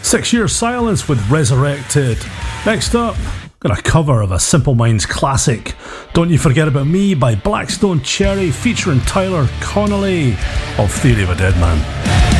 6 Years Silence with Resurrected. Next up, got a cover of a Simple Minds classic, Don't You Forget About Me by Blackstone Cherry featuring Tyler Connolly of Theory of a Dead Man.